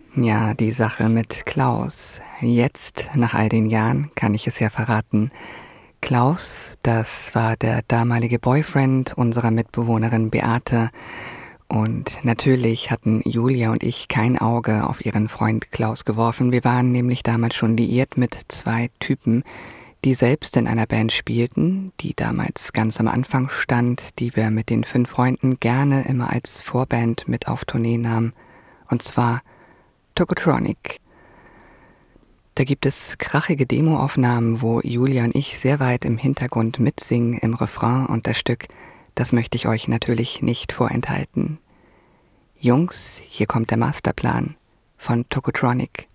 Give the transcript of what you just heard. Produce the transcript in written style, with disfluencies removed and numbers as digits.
Ja, die Sache mit Klaus. Jetzt, nach all den Jahren, kann ich es ja verraten. Klaus, das war der damalige Boyfriend unserer Mitbewohnerin Beate. Und natürlich hatten Julia und ich kein Auge auf ihren Freund Klaus geworfen. Wir waren nämlich damals schon liiert mit zwei Typen, die selbst in einer Band spielten, die damals ganz am Anfang stand, die wir mit den 5 Freunden gerne immer als Vorband mit auf Tournee nahmen. Und zwar Tokotronic. Da gibt es krachige Demoaufnahmen, wo Julia und ich sehr weit im Hintergrund mitsingen im Refrain, und das Stück, das möchte ich euch natürlich nicht vorenthalten. Jungs, hier kommt der Masterplan von Tokotronic.